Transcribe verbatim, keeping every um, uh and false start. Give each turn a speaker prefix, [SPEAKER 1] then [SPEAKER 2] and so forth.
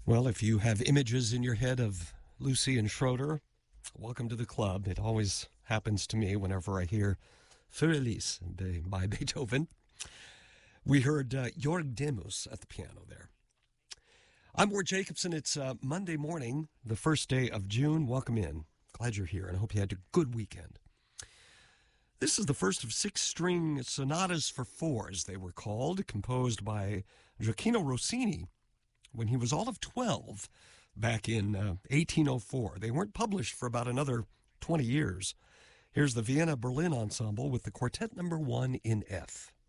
[SPEAKER 1] Well, if you have images in your head of Lucy and Schroeder, welcome to the club. It always happens to me whenever I hear Für Elise by Beethoven. We heard uh, Jörg Demus at the piano there. I'm Ward Jacobson. It's uh, Monday morning, the first day of June. Welcome in. Glad you're here, and I hope you had a good weekend. This is the first of six string sonatas for four, as they were called, composed by Gioacchino Rossini when he was all of twelve back in uh, eighteen oh four. They weren't published for about another twenty years. Here's the Vienna Berlin Ensemble with the Quartet Number One in F.